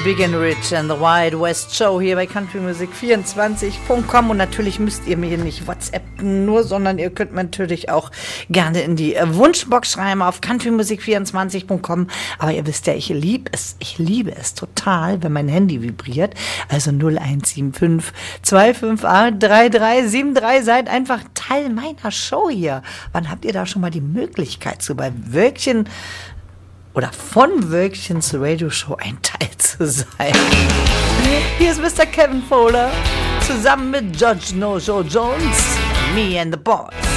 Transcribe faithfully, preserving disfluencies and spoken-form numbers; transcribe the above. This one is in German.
Big and Rich and the Wild West Show hier bei country music vierundzwanzig punkt com und natürlich müsst ihr mir nicht WhatsAppen nur, sondern ihr könnt mir natürlich auch gerne in die Wunschbox schreiben auf country music vierundzwanzig punkt com, aber ihr wisst ja, ich liebe es, ich liebe es total, wenn mein Handy vibriert, also null eins sieben fünf zwei fünf acht drei drei sieben drei, seid einfach Teil meiner Show hier. Wann habt ihr da schon mal die Möglichkeit, so bei Wölkchen oder von Wölkchens Radio-Show ein Teil zu sein? Hier ist Mister Kevin Fowler zusammen mit Judge No Joe Jones, Me and the Boys.